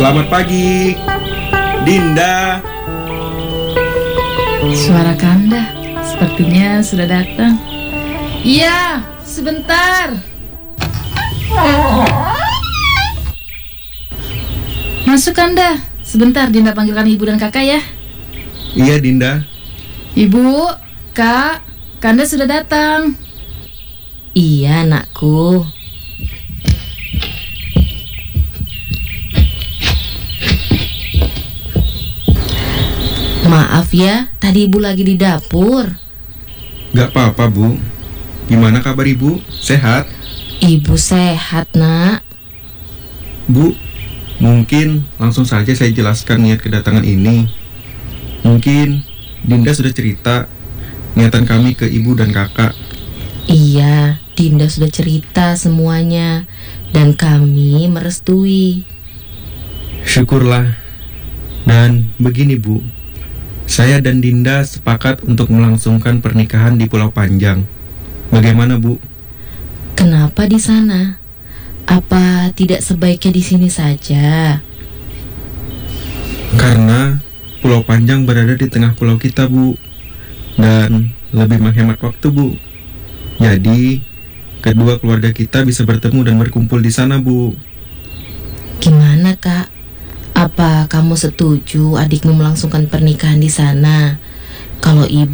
Selamat pagi, Dinda. Suara Kanda sepertinya sudah datang. Iya, sebentar. Masuk Kanda. Sebentar Dinda panggilkan ibu dan kakak ya. Iya, Dinda. Ibu, kak, Kanda sudah datang. Iya, anakku. Maaf ya, tadi ibu lagi di dapur. Gak apa-apa, Bu. Gimana kabar ibu? Sehat? Ibu sehat, nak. Bu, mungkin langsung saja saya jelaskan niat kedatangan ini. Mungkin Dinda sudah cerita niatan kami ke ibu dan kakak. Iya, Dinda sudah cerita semuanya dan kami merestui. Syukurlah. Dan begini, Bu. Saya dan Dinda sepakat untuk melangsungkan pernikahan di Pulau Panjang. Bagaimana, Bu? Kenapa di sana? Apa tidak sebaiknya di sini saja? Karena Pulau Panjang berada di tengah pulau kita, Bu. Dan lebih menghemat waktu, Bu. Jadi, kedua keluarga kita bisa bertemu dan berkumpul di sana, Bu. Gimana, Kak? Apa kamu setuju adikmu melangsungkan pernikahan di sana? Kalau ibu